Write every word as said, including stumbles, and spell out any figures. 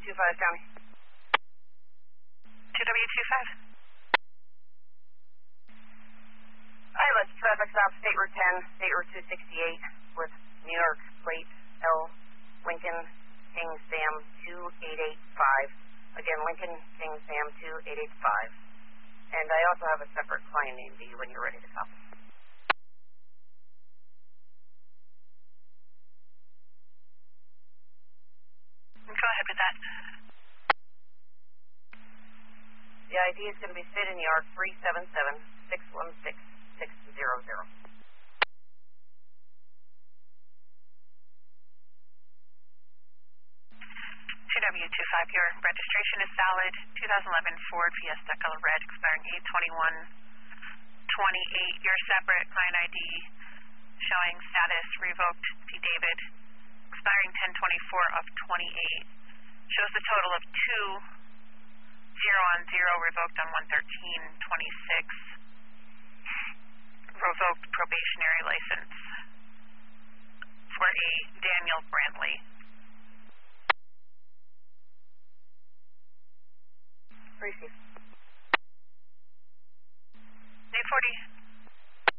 two five, County. two W two five. Hi, let's traffic stop State Route ten, State Route two sixty-eight with New York plate L, Lincoln King Sam two eight eight five. Again, Lincoln King Sam two eight eight five. And I also have a separate client named D when you're ready to stop. Go ahead with that. The I D is going to be Sid in New York three seven seven, six one six, six zero zero. two W two five, your registration is valid. twenty eleven Ford Fiesta Color Red, expiring eight twenty-one twenty-eight. Your separate client I D showing status revoked P. David, expiring ten twenty-four of twenty-eight. Shows the total of two, zero on zero, revoked on one thirteen twenty-six. Revoked probationary license for a Daniel Brantley. Receive.